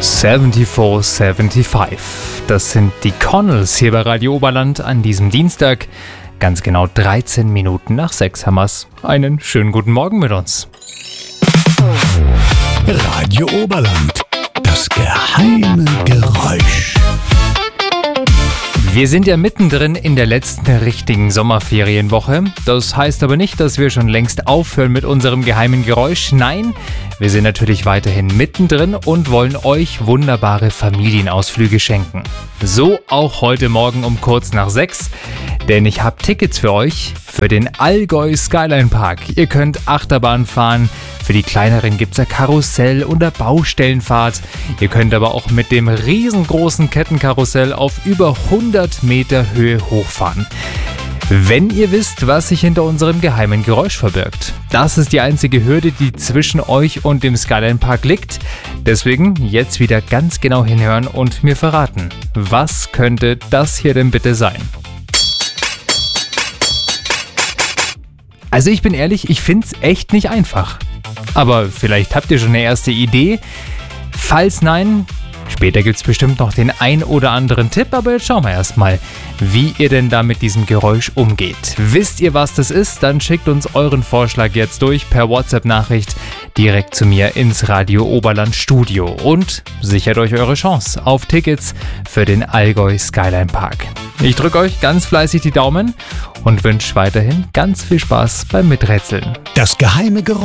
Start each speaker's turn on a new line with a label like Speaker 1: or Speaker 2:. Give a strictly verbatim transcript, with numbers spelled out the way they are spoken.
Speaker 1: vierundsiebzig fünfundsiebzig. Das sind die Connells hier bei Radio Oberland an diesem Dienstag. Ganz genau dreizehn Minuten nach sechs haben wir's. Einen schönen guten Morgen mit uns.
Speaker 2: Radio Oberland, das geheime Geräusch.
Speaker 1: Wir sind ja mittendrin in der letzten richtigen Sommerferienwoche. Das heißt aber nicht, dass wir schon längst aufhören mit unserem geheimen Geräusch. Nein, wir sind natürlich weiterhin mittendrin und wollen euch wunderbare Familienausflüge schenken. So auch heute Morgen um kurz nach sechs. Denn ich habe Tickets für euch für den Allgäu Skyline Park. Ihr könnt Achterbahn fahren. Für die kleineren gibt es ein Karussell oder Baustellenfahrt. Ihr könnt aber auch mit dem riesengroßen Kettenkarussell auf über hundert Meter Höhe hochfahren. Wenn ihr wisst, was sich hinter unserem geheimen Geräusch verbirgt. Das ist die einzige Hürde, die zwischen euch und dem Skyline Park liegt. Deswegen jetzt wieder ganz genau hinhören und mir verraten, was könnte das hier denn bitte sein? Also ich bin ehrlich, ich find's echt nicht einfach. Aber vielleicht habt ihr schon eine erste Idee. Falls nein, später gibt's bestimmt noch den ein oder anderen Tipp, aber jetzt schauen wir erstmal, wie ihr denn da mit diesem Geräusch umgeht. Wisst ihr, was das ist? Dann schickt uns euren Vorschlag jetzt durch per WhatsApp-Nachricht direkt zu mir ins Radio Oberland Studio und sichert euch eure Chance auf Tickets für den Allgäu Skyline Park. Ich drücke euch ganz fleißig die Daumen und wünsche weiterhin ganz viel Spaß beim Miträtseln.
Speaker 2: Das geheime Geräusch.